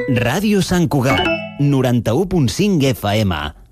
Ràdio Sant Cugat, 91.5 FM.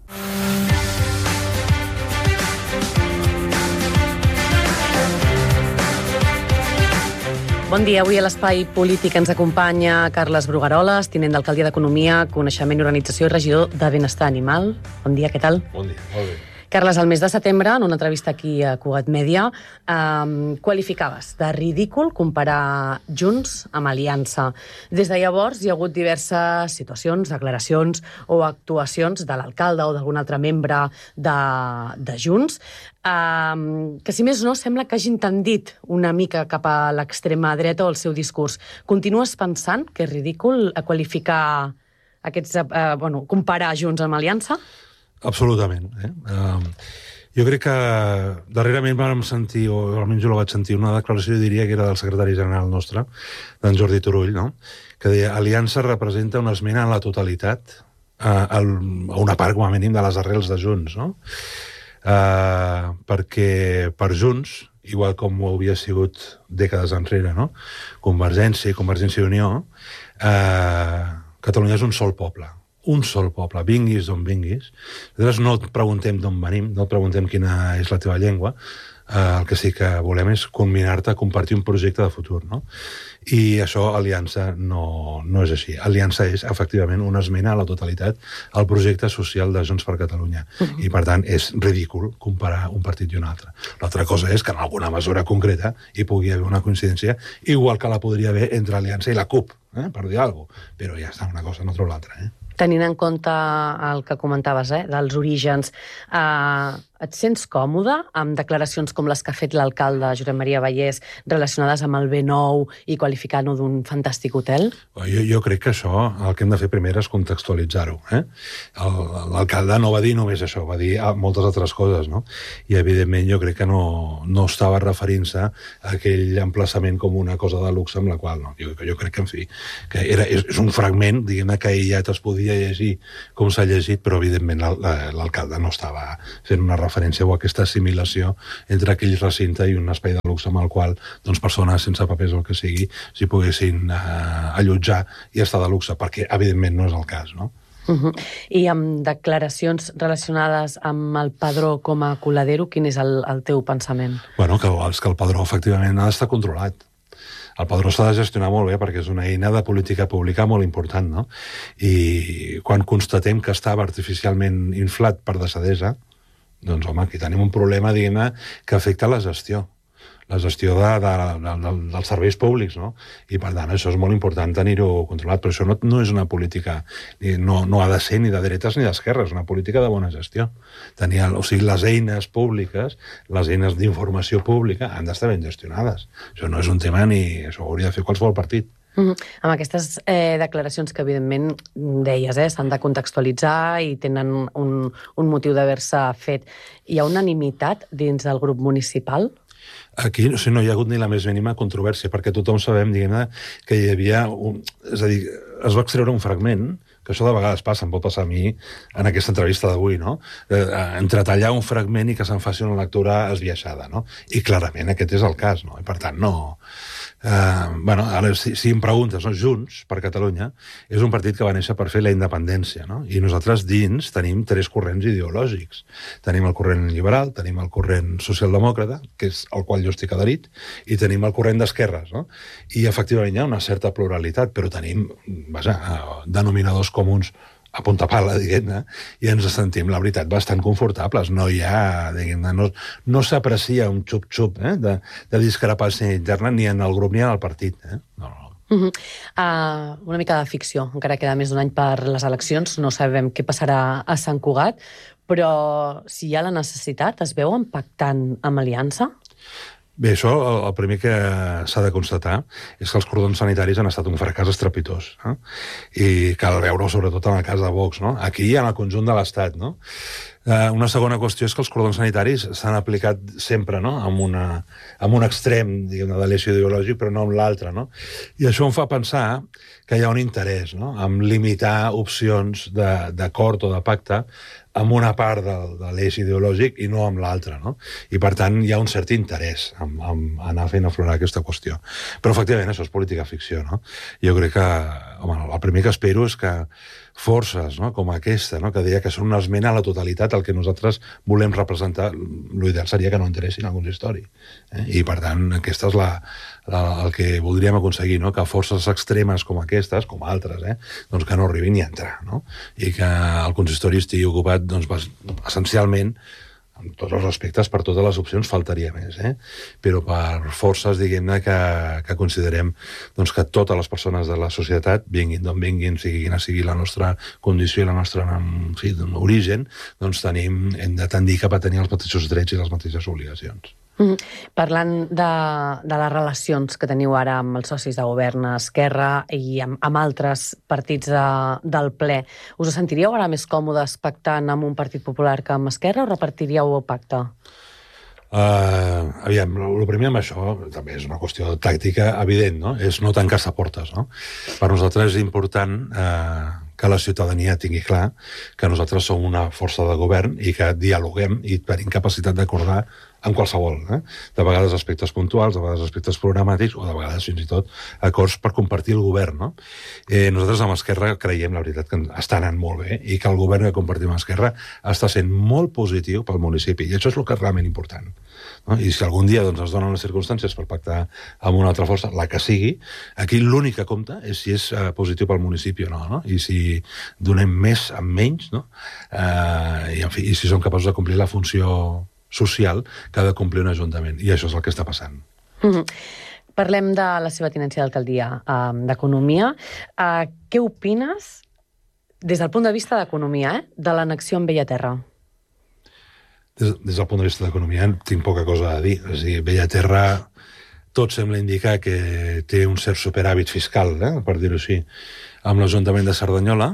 Bon dia. Avui a l'Espai Polític ens acompanya Carles Brugaroles, tinent d'Alcaldia d'Economia, Coneixement, Organització i regidor de Benestar Animal. Bon dia, què tal? Bon dia, molt bé. Carles, al mes de setembre, en una entrevista aquí a Cugat Mèdia, qualificaves de ridícul comparar Junts amb Aliança. Des de llavors hi ha hagut diverses situacions, declaracions o actuacions de l'alcalde o d'algun altre membre de Junts, que si més no sembla que hagin tendit una mica cap a l'extrema dreta o el seu discurs. Continues pensant que és ridícul qualificar comparar Junts amb Aliança? Absolutament. Jo crec que darrerament vam sentir, o almenys jo la vaig sentir, una declaració, jo diria que era del secretari general nostre, d'en Jordi Turull, no? Que deia: Aliança representa una esmena a la totalitat, a una part, com a mínim, de les arrels de Junts, no? Perquè per Junts, igual com ho havia sigut dècades enrere, no? Convergència i Unió, Catalunya és un sol poble. Un sol poble, vinguis d'on vinguis. Nosaltres no et preguntem d'on venim, no et preguntem quina és la teva llengua, el que sí que volem és combinar-te a compartir un projecte de futur, no? I això, Aliança, no és així. Aliança és, efectivament, una esmena a la totalitat al projecte social de Junts per Catalunya. I, per tant, és ridícul comparar un partit i un altre. L'altra cosa és que en alguna mesura concreta hi pugui haver una coincidència, igual que la podria haver entre Aliança i la CUP, per dir alguna cosa. Però ja està, una cosa no treu l'altra, Tenint en compte el que comentaves, dels orígens, et sents còmode amb declaracions com les que ha fet l'alcalde Josep Maria Vallès relacionades amb el B9 i qualificant-ho d'un fantàstic hotel? Jo crec que això, el que hem de fer primer és contextualitzar-ho. L'alcalde no va dir només això, va dir moltes altres coses, no? I, evidentment, jo crec que no estava referint-se a aquell emplaçament com una cosa de luxe amb la qual, no. Jo crec que, en fi, que és un fragment, diguem-ne, que aïllat es podia llegir com s'ha llegit, però, evidentment, l'alcalde no estava fent una referència o aquesta assimilació entre aquell recinte i un espai de luxe amb el qual persones sense papers o el que sigui s'hi poguessin allotjar i estar de luxe, perquè evidentment no és el cas, no? I amb declaracions relacionades amb el padró com a coladero, quin és el teu pensament? Bueno, que el padró efectivament ha d'estar controlat. El padró s'ha de gestionar molt bé perquè és una eina de política pública molt important, no? I quan constatem que estava artificialment inflat per desadesa, doncs, home, aquí tenim un problema, diguem-ne, que afecta la gestió dels serveis públics, no? I, per tant, això és molt important tenir-ho controlat, però això no és una política, no ha de ser ni de dretes ni d'esquerres, és una política de bona gestió. Les eines públiques, les eines d'informació pública han d'estar ben gestionades. Això no és un tema ni... Això ho hauria de fer qualsevol partit. Amb aquestes declaracions que, evidentment, deies, s'han de contextualitzar i tenen un motiu d'haver-se fet. Hi ha unanimitat dins del grup municipal? Aquí no hi ha hagut ni la més mínima controvèrsia, perquè tothom sabem, diguem-ne, que hi havia... És a dir, es va extreure un fragment, que això de vegades passa, em pot passar a mi en aquesta entrevista d'avui, no? Entretallar un fragment i que se'n faci una lectura esbiaixada, no? I clarament aquest és el cas, no? I, per tant, no... Ara, si em preguntes, no? Junts per Catalunya és un partit que va néixer per fer la independència, no? I nosaltres dins tenim 3 corrents ideològics. Tenim el corrent liberal, tenim el corrent socialdemòcrata, que és el qual jo estic adherit, i tenim el corrent d'esquerres, no? I efectivament hi ha una certa pluralitat, però tenim, denominadors comuns a punta pala, diguem-ne, i ens sentim, la veritat, bastant confortables. No hi ha, diguem-ne, no s'aprecia un xup-xup de discrepància interna ni en el grup ni en el partit. No. Una mica de ficció. Encara queda més d'un any per les eleccions. No sabem què passarà a Sant Cugat, però si hi ha la necessitat, es veuen pactant amb Aliança? Bé, això, el primer que s'ha de constatar és que els cordons sanitaris han estat un fracàs estrepitós, i cal veure-ho sobretot en el cas de Vox, no? Aquí i en el conjunt de l'Estat, no? Una segona qüestió és que els cordons sanitaris s'han aplicat sempre, no? Amb un extrem, diguem-ne, de l'eix ideològic, però no amb l'altre, no? I això em fa pensar que hi ha un interès, no?, en limitar opcions d'acord o de pacte amb una part de l'eix ideològic i no amb l'altra, no? I, per tant, hi ha un cert interès en anar fent aflorar aquesta qüestió. Però, efectivament, això és política ficció, no? Jo crec que home, el primer que espero és que forces, no?, com aquesta, no?, que deia que són una esmena a la totalitat al que nosaltres volem representar, l'ideal seria que no interessin al consistori. I, per tant, aquesta és el que voldríem aconseguir, no?, que forces extremes com aquestes, com altres, doncs que no arribin ni a entrar, no?, i que el consistori estigui ocupat, doncs, essencialment, amb tots els respectes per totes les opcions, faltaria més, però per forces, diguem-ne, que considerem doncs, que totes les persones de la societat, vinguin d'on vinguin, sigui la nostra condició i la nostra origen, doncs hem de tendir cap a tenir els mateixos drets i les mateixes obligacions. Parlant de les relacions que teniu ara amb els socis de govern a Esquerra i amb altres partits del ple, us sentiríeu ara més còmodes pactant amb un Partit Popular que amb Esquerra o repartiríeu el pacte? Aviam, el primer amb això també és una qüestió tàctica evident, no? És no tancar-se portes, no? Per nosaltres és important que la ciutadania tingui clar que nosaltres som una força de govern i que dialoguem i tenim capacitat d'acordar amb qualsevol, de vegades aspectes puntuals, de vegades aspectes programàtics o de vegades fins i tot acords per compartir el govern, no? Nosaltres amb Esquerra creiem, la veritat, que està anant molt bé i que el govern que compartim amb Esquerra està sent molt positiu pel municipi i això és el que és realment important, no? I si algun dia doncs, es donen les circumstàncies per pactar amb una altra força, la que sigui, aquí l'únic que compta és si és positiu pel municipi o no, no? I si donem més amb menys, no? I, en fi, i si som capaços de complir la funció social que ha de complir un ajuntament. I això és el que està passant. Parlem de la seva tinència d'alcaldia d'Economia. Què opines, des del punt de vista d'Economia, de l'annexió amb Bellaterra? Des del punt de vista d'Economia tinc poca cosa a dir. És a dir, Bellaterra tot sembla indicar que té un cert superàvit fiscal, per dir-ho així, amb l'Ajuntament de Cerdanyola,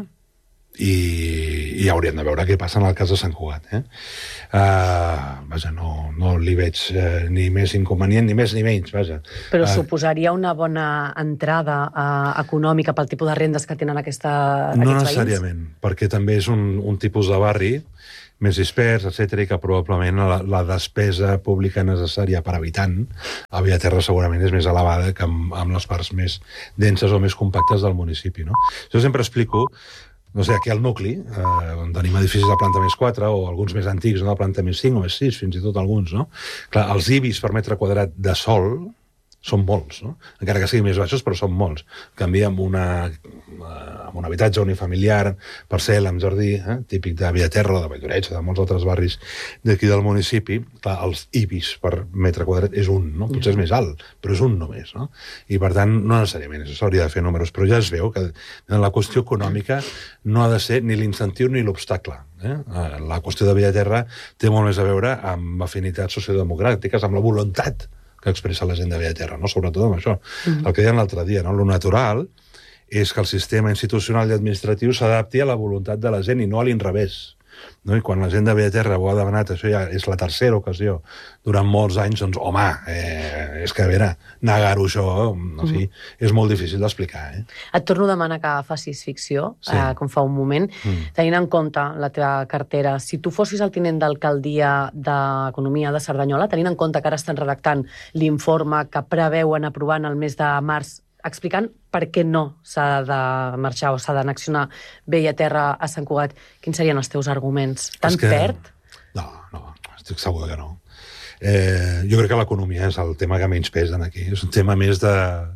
i hauríem de veure què passa en el cas de Sant Cugat. Vaja, no li veig ni més inconvenient, ni més ni menys, vaja. Però suposaria una bona entrada econòmica pel tipus de rendes que tenen aquests veïns? No necessàriament, perquè també és un tipus de barri més dispers, etc., i que probablement la despesa pública necessària per habitant a Bellaterra segurament és més elevada que amb les parts més denses o més compactes del municipi, no? Jo sempre explico, no sé, aquí al nucli, on tenim edificis de planta més 4 o alguns més antics de planta més 5 o més 6, fins i tot alguns, no? Clar, els IBIs per metre quadrat de sòl són molts, no? Encara que siguin més baixos, però són molts. En canvi, amb un habitatge unifamiliar, parcel·la amb jardí, típic de Bellaterra, de Valldoreix, de molts altres barris d'aquí del municipi, clar, els IBIs per metre quadrat és un, no? Potser és més alt, però és un només, no? I, per tant, no necessàriament això s'hauria de fer números, però ja es veu que en la qüestió econòmica no ha de ser ni l'incentiu ni l'obstacle. La qüestió de Bellaterra té molt més a veure amb afinitats sociodemocràtiques, amb la voluntat que expressa la gent de Bellaterra, no? Sobretot amb això. El que deien l'altre dia, no? Lo natural és que el sistema institucional i administratiu s'adapti a la voluntat de la gent i no a l'inrevés. No? I quan la gent de Bellaterra ho ha demanat, això ja és la tercera ocasió durant molts anys, doncs, home, és que, a veure, negar-ho això, no sé, és molt difícil d'explicar. Et torno a demanar que facis ficció, com fa un moment, tenint en compte la teva cartera. Si tu fossis el tinent d'alcaldia d'Economia de Cerdanyola, tenint en compte que ara estan redactant l'informe que preveuen aprovar en el mes de març, explicant per què no s'ha de marxar o s'ha d'annexionar Bellaterra a Sant Cugat, quins serien els teus arguments? Tant perd? No, estic segur que no. Jo crec que l'economia és el tema que menys pesa aquí. És un tema més de...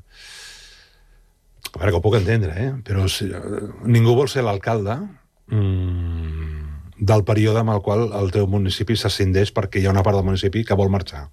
A veure, que ho puc entendre, però ningú vol ser l'alcalde del període en el qual el teu municipi s'ascendeix perquè hi ha una part del municipi que vol marxar.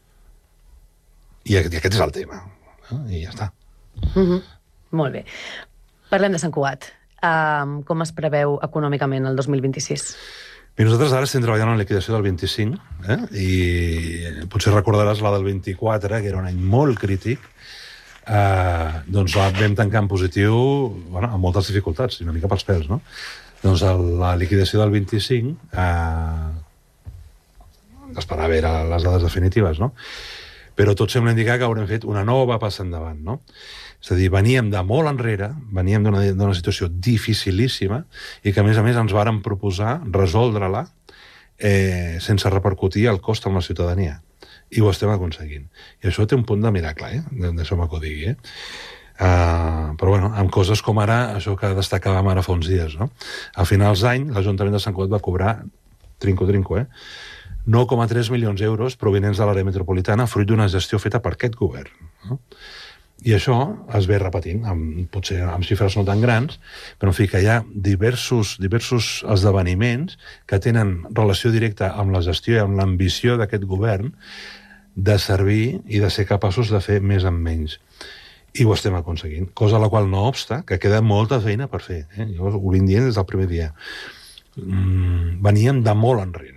I aquest és el tema. I ja està. Molt bé. Parlem de Sant Cugat. Com es preveu econòmicament el 2026? I nosaltres ara estem treballant en la liquidació del 25, i potser recordaràs la del 24, que era un any molt crític, doncs la vam tancar en positiu, amb moltes dificultats, i una mica pels pèls, no? Doncs la liquidació del 25, esperar a veure les dades definitives, no? Però tot sembla indicar que haurem fet una nova passa endavant, no? És a dir, veníem de molt enrere, veníem d'una situació dificilíssima i que, a més, ens vàrem proposar resoldre-la sense repercutir el cost en la ciutadania. I ho estem aconseguint. I això té un punt de miracle, deixeu-me que ho digui. Però bueno, amb coses com ara, això que destacàvem ara fa uns dies, no? A finals d'any, l'Ajuntament de Sant Cugat va cobrar, trinco, 9,3 milions d'euros provenents de l'àrea metropolitana fruit d'una gestió feta per aquest govern, no? I això es ve repetint, potser amb xifres no tan grans, però en fi, que hi ha diversos esdeveniments que tenen relació directa amb la gestió i amb l'ambició d'aquest govern de servir i de ser capaços de fer més amb menys. I ho estem aconseguint, cosa a la qual no obsta, que queda molta feina per fer. Jo ho vinc dient des del primer dia. Veníem de molt enrere,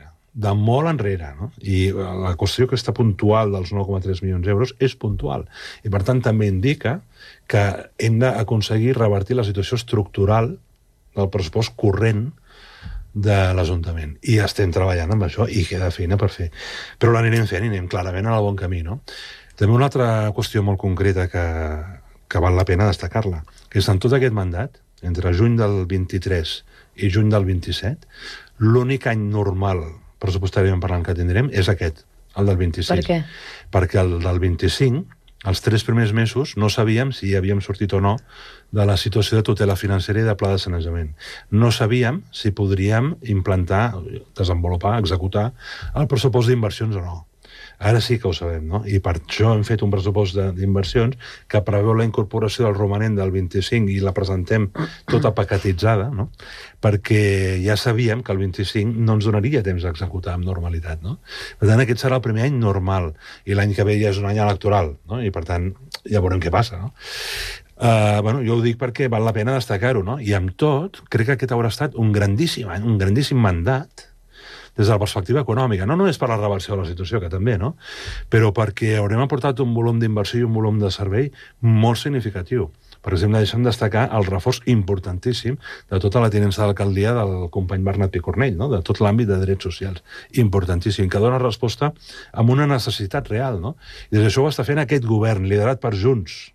no? I la qüestió que està puntual dels 9,3 milions d'euros és puntual. I, per tant, també indica que hem d'aconseguir revertir la situació estructural del pressupost corrent de l'Ajuntament. I estem treballant amb això i queda feina per fer. Però l'anirem fent i anem clarament al bon camí, no? També una altra qüestió molt concreta que val la pena destacar-la, que és en tot aquest mandat, entre juny del 23 i juny del 27, l'únic any normal pressupostàriament parlant que tindrem és aquest, el del 26. Per què? Perquè el del 25, els 3 primers mesos, no sabíem si havíem sortit o no de la situació de tutela financera i de pla de sanejament. No sabíem si podríem implantar, desenvolupar, executar el pressupost d'inversions o no. Ara sí que ho sabem, no? I per això hem fet un pressupost d'inversions que preveu la incorporació del romanent del 25 i la presentem tota paquetitzada, no? Perquè ja sabíem que el 25 no ens donaria temps d'executar amb normalitat, no? Per tant, aquest serà el primer any normal, i l'any que ve ja és un any electoral, no? I per tant, ja veurem què passa, no? Bueno, jo ho dic perquè val la pena destacar-ho, no? I amb tot, crec que aquest haurà estat un grandíssim any, un grandíssim mandat des de la perspectiva econòmica, no només per la reversió de la situació, que també, no? Però perquè haurem aportat un volum d'inversió i un volum de servei molt significatiu. Per exemple, deixem destacar el reforç importantíssim de tota la tinença d'alcaldia del company Bernat Picornell, no? De tot l'àmbit de drets socials. Importantíssim, que dona resposta a una necessitat real, no? I des d'això ho està fent aquest govern, liderat per Junts.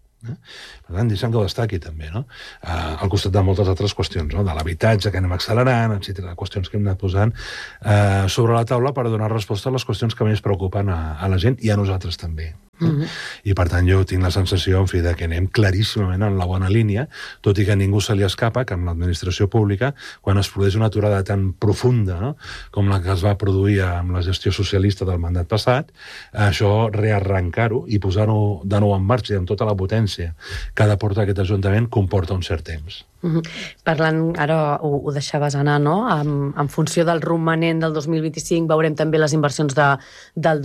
Per tant, deixem que ho destaqui també, no? Al costat de moltes altres qüestions, no? De l'habitatge que anem accelerant, etc. Qüestions que hem anat posant sobre la taula per donar resposta a les qüestions que més preocupen a la gent i a nosaltres també. I per tant jo tinc la sensació, en fi, de que anem claríssimament en la bona línia, tot i que a ningú se li escapa que amb l'administració pública, quan es produeix una aturada tan profunda, no? Com la que es va produir amb la gestió socialista del mandat passat, això rearrencar-ho i posar-ho de nou en marxa i amb tota la potència que ha de portar aquest Ajuntament comporta un cert temps. Parlant, ara ho deixaves anar, no? En funció del romanent del 2025 veurem també les inversions del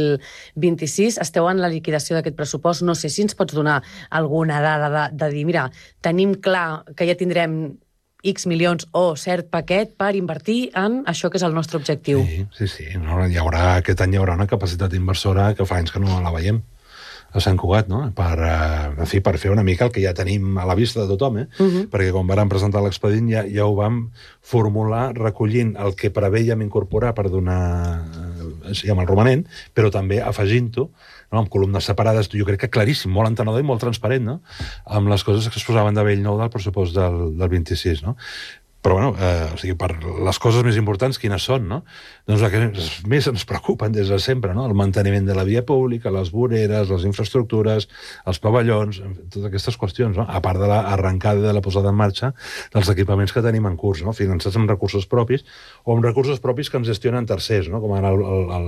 2026. Esteu en la liquidació d'aquest pressupost. No sé si ens pots donar alguna dada de dir, mira, tenim clar que ja tindrem X milions o cert paquet per invertir en això que és el nostre objectiu. Sí. No, aquest any hi haurà una capacitat inversora que fa anys que no la veiem a Sant Cugat, no? Per fer una mica el que ja tenim a la vista de tothom, perquè quan vam presentar l'expedient ja ho vam formular recollint el que preveiem incorporar per donar amb el romanent, però també afegint-ho, no? Amb columnes separades, jo crec que claríssim, molt entenedor i molt transparent, no? Amb les coses que es posaven de bell nou del pressupost del 26, no? Però, bueno, per les coses més importants, quines són, no? Doncs el que més ens preocupen des de sempre, no? El manteniment de la via pública, les voreres, les infraestructures, els pavellons, totes aquestes qüestions, no? A part de l'arrencada de la posada en marxa dels equipaments que tenim en curs, no? Finançats amb recursos propis o amb recursos propis que ens gestionen tercers, no? Com ara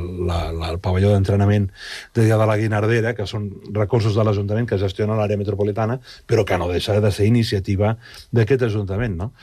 el pavelló d'entrenament de la Guinardera, que són recursos de l'Ajuntament que gestiona l'àrea metropolitana, però que no deixa de ser iniciativa d'aquest Ajuntament, no?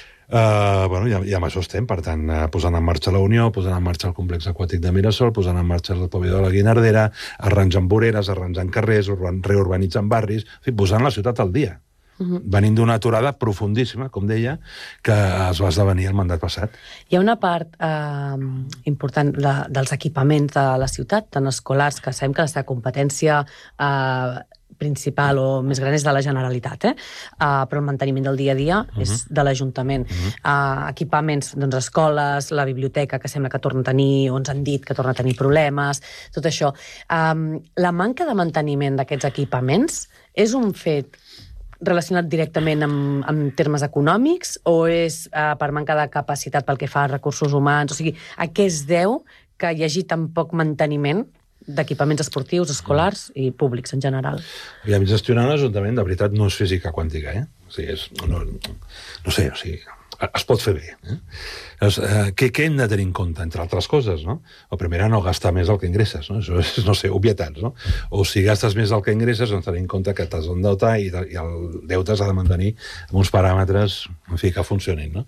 I amb això estem, per tant, posant en marxa la Unió, posant en marxa el complex aquàtic de Mirasol, posant en marxa el pavelló de la Guinardera, arranjant voreres, arranjant carrers, reurbanitzant barris, en fi, posant la ciutat al dia. Venint d'una aturada profundíssima, com deia, que es va esdevenir el mandat passat. Hi ha una part important dels equipaments de la ciutat, tant escolars, que sabem que la seva competència principal o més gran és de la Generalitat, però el manteniment del dia a dia és de l'Ajuntament. Equipaments, doncs, escoles, la biblioteca, que sembla que torna a tenir, o ens han dit que torna a tenir problemes, tot això. La manca de manteniment d'aquests equipaments és un fet relacionat directament amb termes econòmics o és per manca de capacitat pel que fa a recursos humans? O sigui, a què es deu que hi hagi tan poc manteniment d'equipaments esportius, escolars i públics en general. Aviam, gestionar un ajuntament, de veritat, no és física quàntica, eh? O sigui, no sé, o sigui, es pot fer bé. Llavors, què hem de tenir en compte, entre altres coses, no? O primera, no gastar més del que ingresses, no? Això és, no sé, obvietats, no? O si gastes més del que ingresses, doncs tenir en compte que t'has d'endeutar i el deute s'ha de mantenir amb uns paràmetres, en fi, que funcionin, no?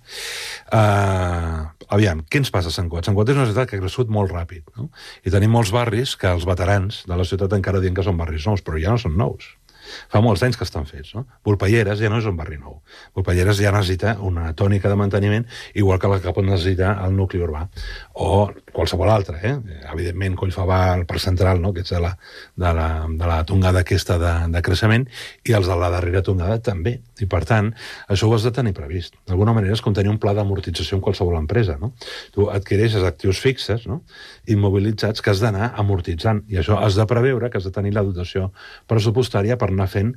Aviam, què ens passa a Sant Cugat? Sant Cugat és una ciutat que ha crescut molt ràpid, no? I tenim molts barris que els veterans de la ciutat encara diuen que són barris nous, però ja no són nous. Fa molts anys que estan fets, no? Volpelleres ja no és un barri nou. Volpelleres ja necessita una tònica de manteniment, igual que la que pot necessitar el nucli urbà. O qualsevol altre, eh? Evidentment, Collfabà, el Parc Central, no? Que ets de la tongada aquesta de creixement, i els de la darrera tongada també. I, per tant, això ho has de tenir previst. D'alguna manera és com tenir un pla d'amortització en qualsevol empresa, no? Tu adquireixes actius fixes, no? Immobilitzats, que has d'anar amortitzant. I això has de preveure que has de tenir la dotació pressupostària per anar fent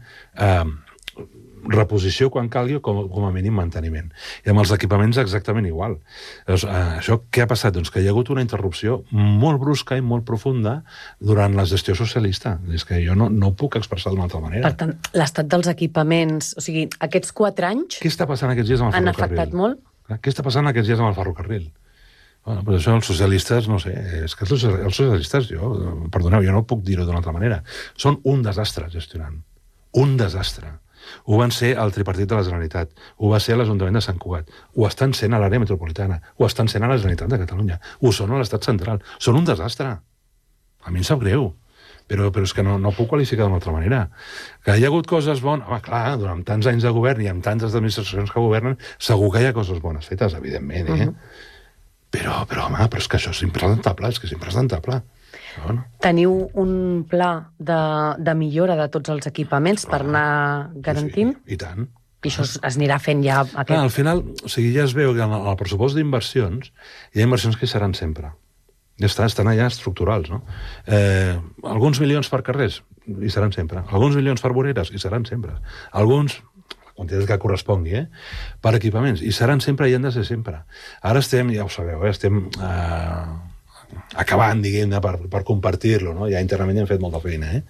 reposició quan calgui o com a mínim manteniment. I amb els equipaments exactament igual. Llavors, això què ha passat? Doncs que hi ha hagut una interrupció molt brusca i molt profunda durant la gestió socialista. És que jo no puc expressar d'una altra manera. Per tant, l'estat dels equipaments, o sigui, aquests 4 anys Què està passant aquests dies amb el han ferrocarril? afectat molt? Què està passant aquests dies amb el ferrocarril? Bueno, però això els socialistes, no sé, és que els socialistes, perdoneu, jo no puc dir-ho d'una altra manera, són un desastre gestionant. Un desastre. Ho van ser al tripartit de la Generalitat, ho va ser a l'Ajuntament de Sant Cugat, ho estan sent a l'àrea metropolitana, ho estan sent a la Generalitat de Catalunya, ho són a l'Estat central. Són un desastre. A mi em sap greu. Però és que no puc qualificar d'una altra manera. Que hi ha hagut coses bones... Home, clar, durant tants anys de govern i amb tantes administracions que governen, segur que hi ha coses bones fetes, evidentment, eh? Però, home, és que això és impresentable, és impresentable. No? Teniu un pla de millora de tots els equipaments per anar garantint? Sí, i tant. I això es anirà fent ja... Clar, al final, o sigui, ja es veu que en el pressupost d'inversions hi ha inversions que hi seran sempre. Ja està, estan allà estructurals, no? Alguns milions per carrers hi seran sempre. Alguns milions per voreres hi seran sempre. Alguns, la quantitat que correspongui, per equipaments, hi seran sempre i han de ser sempre. Ara estem, ja ho sabeu, estem acabant, diguem-ne, per compartir-lo, no? Ja internament ja hem fet molta feina,